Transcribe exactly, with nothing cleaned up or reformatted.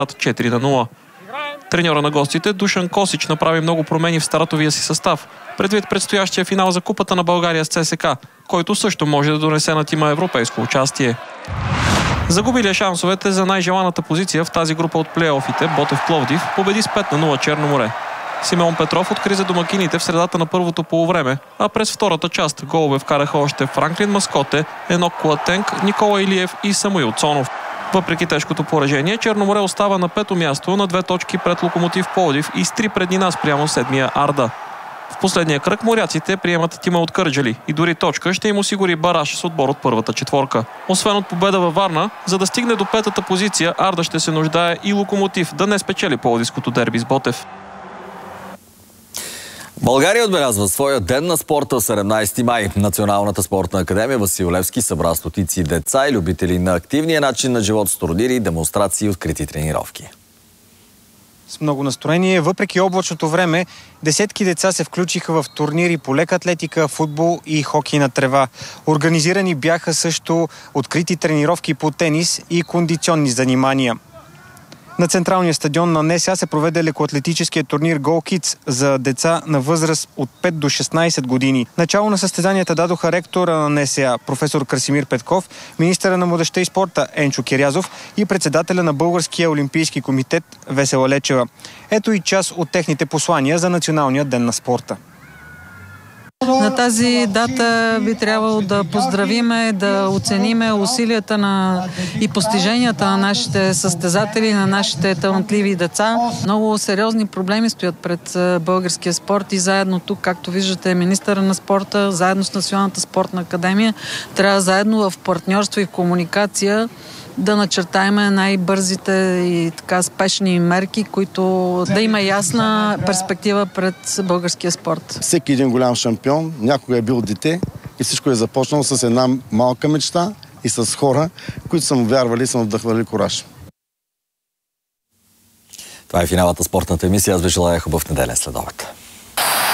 четири на нула. Треньора на гостите Душан Косич направи много промени в стартовия си състав, предвид предстоящия финал за Купата на България с ЦСКА, който също може да донесе на тима европейско участие. Загубили шансовете за най-желаната позиция в тази група от плейофите, Ботев Пловдив победи с пет на нула Черно море. Симеон Петров откри за домакините в средата на първото полувреме, а през втората част голове вкараха още Франклин Маскоте, Енок Куатенк, Никола Илиев и Самуил Цонов. Въпреки тежкото поражение, Черно море остава на пето място на две точки пред Локомотив Пловдив и с три преднина спрямо седмия Арда. В последния кръг моряците приемат тима от Кърджали и дори точка ще им осигури бараж с отбор от първата четворка. Освен от победа във Варна, за да стигне до петата позиция, Арда ще се нуждае и Локомотив да не спечели пловдивското дерби с Ботев. България отбелязва своя ден на спорта седемнайсети май. Националната спортна академия Васил Левски събра стотици деца и любители на активния начин на живот с турнири, демонстрации и открити тренировки. С много настроение, въпреки облачното време, десетки деца се включиха в турнири по лека атлетика, футбол и хокей на трева. Организирани бяха също открити тренировки по тенис и кондиционни занимания. На централния стадион на НСА се проведе лекоатлетическия турнир Go Kids за деца на възраст от пет до шестнайсет години. Начало на състезанията дадоха ректора на НСА професор Красимир Петков, министъра на младежта и спорта Енчо Кирязов и председателя на Българския олимпийски комитет Весела Лечева. Ето и част от техните послания за Националния ден на спорта. На тази дата би трябвало да поздравиме, да оцениме усилията на и постиженията на нашите състезатели, на нашите талантливи деца. Много сериозни проблеми стоят пред българския спорт и заедно тук, както виждате, министъра на спорта, заедно с Националната спортна академия, трябва заедно в партньорство и в комуникация да начертаем най-бързите и така спешни мерки, които да има ясна перспектива пред българския спорт. Всеки един голям шампион някога е бил дете и всичко е започнало с една малка мечта и с хора, които са му вярвали и са му вдъхвали кураж. Това е финалната спортната емисия. Аз ви желая хубав неделен следобед.